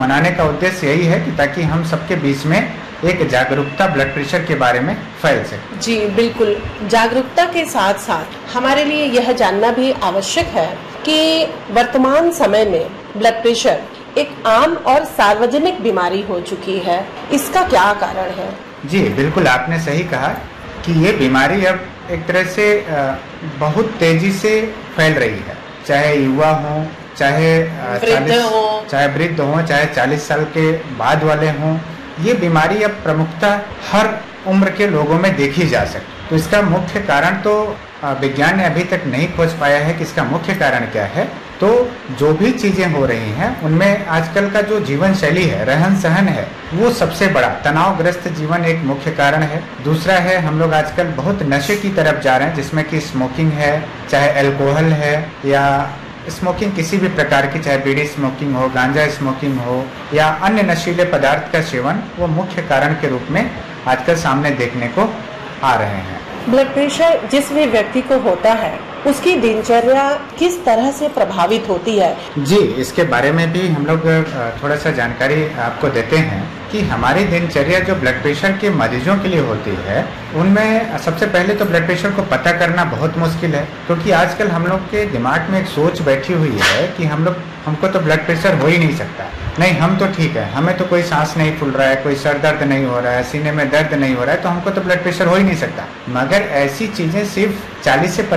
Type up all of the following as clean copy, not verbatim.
मनाने का उद्देश्य यही है कि ताकि हम सबके बीच में एक जागरूकता ब्लड प्रेशर के बारे में फैल सके। जी बिल्कुल, जागरूकता के साथ साथ हमारे लिए यह जानना भी आवश्यक है कि वर्तमान समय में ब्लड प्रेशर एक आम और सार्वजनिक बीमारी हो चुकी है, इसका क्या कारण है? जी बिल्कुल, आपने सही कहा कि ये बीमारी अब एक तरह से बहुत तेजी से फैल रही है। चाहे युवा हों, चाहे वृद्ध हों, चाहे 40 साल के बाद वाले हों, ये बीमारी अब प्रमुखता हर उम्र के लोगों में देखी जा सकती। तो इसका मुख्य कारण तो विज्ञान ने अभी तक नहीं खोज पाया है कि इसका मुख्य कारण क्या है। तो जो भी चीजें हो रही हैं उनमें आजकल का जो जीवन शैली है, रहन सहन है, वो सबसे बड़ा तनावग्रस्त जीवन एक मुख्य कारण है। दूसरा है, हम लोग आजकल बहुत नशे की तरफ जा रहे हैं, जिसमें कि स्मोकिंग है, चाहे अल्कोहल है या स्मोकिंग किसी भी प्रकार की, चाहे बीड़ी स्मोकिंग हो, गांजा स्मोकिंग हो या अन्य नशीले पदार्थ का सेवन, वो मुख्य कारण के रूप में आजकल सामने देखने को आ रहे हैं। ब्लड प्रेशर जिस भी व्यक्ति को होता है उसकी दिनचर्या किस तरह से प्रभावित होती है? जी, इसके बारे में भी हम लोग थोड़ा सा जानकारी आपको देते हैं कि हमारी दिनचर्या जो ब्लड प्रेशर के मरीजों के लिए होती है, उनमें सबसे पहले तो ब्लड प्रेशर को पता करना बहुत मुश्किल है, क्योंकि आजकल हम लोग के दिमाग में एक सोच बैठी हुई है कि हमको तो ब्लड प्रेशर हो ही नहीं सकता, नहीं हम तो ठीक है, हमें तो कोई सांस नहीं फूल रहा है, कोई सर दर्द नहीं हो रहा है, सीने में दर्द नहीं हो रहा है, तो हमको तो ब्लड प्रेशर हो ही नहीं सकता। मगर ऐसी चीजें सिर्फ 40 से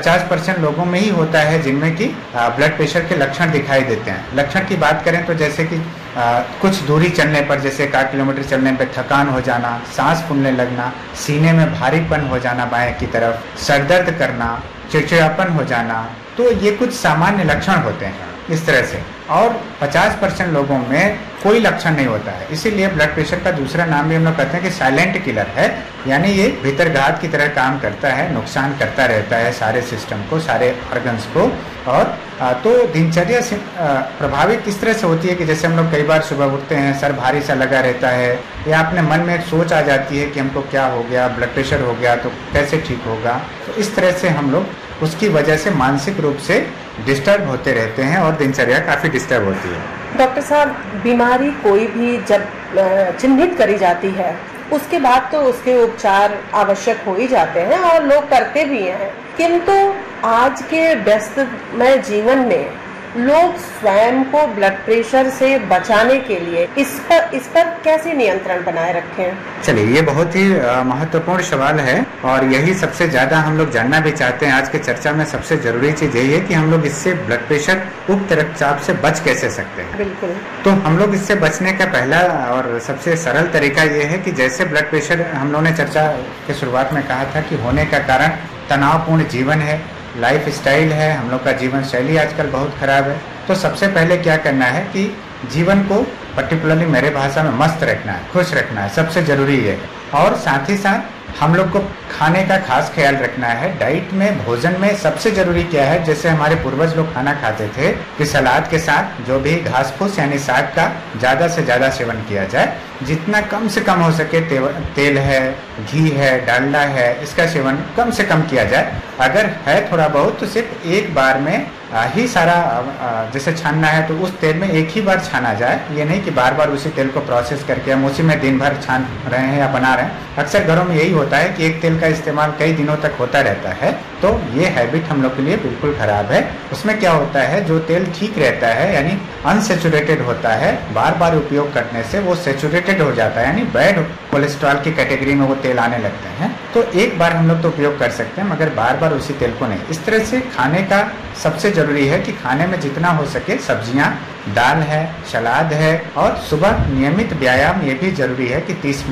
50% लोगों में ही होता है जिनमें कि ब्लड प्रेशर के लक्षण दिखाई देते हैं। लक्षण की बात करें तो जैसे कि कुछ दूरी चलने पर, जैसे 1 किलोमीटर चलने पर थकान हो जाना, सांस फूलने लगना, सीने में भारीपन हो जाना बाएं की तरफ, सर दर्द करना, चिड़चिड़ापन हो जाना, तो ये कुछ सामान्य लक्षण होते हैं इस तरह से। और 50% लोगों में कोई लक्षण नहीं होता है। इसीलिए ब्लड प्रेशर का दूसरा नाम भी हम लोग कहते हैं कि साइलेंट किलर है, यानी ये भीतरघात की तरह काम करता है, नुकसान करता रहता है सारे सिस्टम को, सारे ऑर्गन्स को। और तो दिनचर्या से प्रभावित किस तरह से होती है कि जैसे हम लोग कई बार सुबह उठते हैं, सर भारी सा लगा रहता है, या अपने मन में एक सोच आ जाती है कि हमको क्या हो गया, ब्लड प्रेशर हो गया तो कैसे ठीक होगा। तो इस तरह से हम लोग उसकी वजह से मानसिक रूप से डिस्टर्ब होते रहते हैं और दिनचर्या काफ़ी डिस्टर्ब होती है। डॉक्टर साहब, बीमारी कोई भी जब चिन्हित करी जाती है उसके बाद तो उसके उपचार आवश्यक हो ही जाते हैं और लोग करते भी हैं, किंतु आज के व्यस्तमय जीवन में लोग स्वयं को ब्लड प्रेशर से बचाने के लिए इस पर कैसे नियंत्रण बनाए रखें? चलिए, ये बहुत ही महत्वपूर्ण सवाल है और यही सबसे ज्यादा हम लोग जानना भी चाहते हैं। आज के चर्चा में सबसे जरूरी चीज यही है कि हम लोग इससे ब्लड प्रेशर, उच्च रक्तचाप से बच कैसे सकते हैं। बिल्कुल। तो हम लोग इससे बचने का पहला और सबसे सरल तरीका ये है कि जैसे ब्लड प्रेशर हम लोगों ने चर्चा के शुरुआत में कहा था कि होने का कारण तनावपूर्ण जीवन है, लाइफ स्टाइल है, हम लोग का जीवन शैली आजकल बहुत खराब है। तो सबसे पहले क्या करना है कि जीवन को पर्टिकुलरली मेरे भाषा में मस्त रखना है, खुश रखना है, सबसे जरूरी है। और साथ ही साथ हम लोग को खाने का खास ख्याल रखना है। डाइट में, भोजन में सबसे जरूरी क्या है, जैसे हमारे पूर्वज लोग खाना खाते थे कि सलाद के साथ जो भी घास फूस यानी साग का ज्यादा से ज्यादा सेवन किया जाए, जितना कम से कम हो सके तेल है, घी है, डालडा है, इसका सेवन कम से कम किया जाए। अगर है थोड़ा बहुत तो सिर्फ एक बार में ही सारा जैसे छानना है तो उस तेल में एक ही बार छाना जाए, ये नहीं कि बार बार उसी तेल को प्रोसेस करके हम उसी में दिन भर छान रहे हैं या बना रहे हैं। अक्सर घरों में यही होता है कि एक तेल का इस्तेमाल कई दिनों तक होता रहता है, तो ये हैबिट हम लोग के लिए बिल्कुल खराब है। उसमें क्या होता है, जो तेल ठीक रहता है यानी अनसेचुरेटेड होता है, बार बार उपयोग करने से वो सेचुरेटेड हो जाता है, यानी बैड कोलेस्ट्रॉल की कैटेगरी में वो तेल आने लगते हैं। तो एक बार हम लोग तो उपयोग कर सकते हैं, मगर बार बार उसी तेल को नहीं। इस तरह से खाने का सबसे जरूरी है कि खाने में जितना हो सके सब्जियां, दाल है, सलाद है, और सुबह नियमित व्यायाम ये भी जरूरी है कि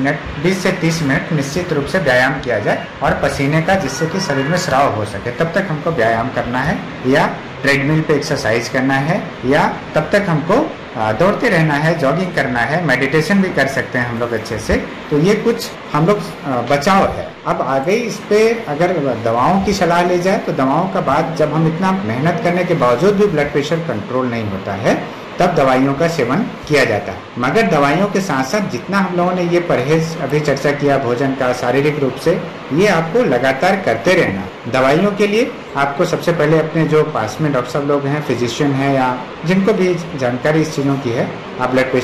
20 से 30 मिनट निश्चित रूप से व्यायाम किया जाए और पसीने का, जिससे कि शरीर में स्राव हो सके, तब तक हमको व्यायाम करना है, या ट्रेडमिल पे एक्सरसाइज करना है, या तब तक हमको दौड़ते रहना है, जॉगिंग करना है, मेडिटेशन भी कर सकते हैं हम लोग अच्छे से। तो ये कुछ हम लोग बचाव है। अब आगे इस पे अगर दवाओं की सलाह ली जाए तो दवाओं का बाद जब हम इतना मेहनत करने के बावजूद भी ब्लड प्रेशर कंट्रोल नहीं होता है तब दवाइयों का सेवन किया जाता है। मगर दवाइयों के साथ साथ जितना हम लोगों ने ये परहेज अभी चर्चा किया भोजन का, शारीरिक रूप से, ये आपको लगातार करते रहना। दवाइयों के लिए आपको सबसे पहले अपने जो पास में डॉक्टर साहब लोग हैं, फिजिशियन हैं या जिनको भी जानकारी इस चीज़ों की है, आप ब्लड प्रेशर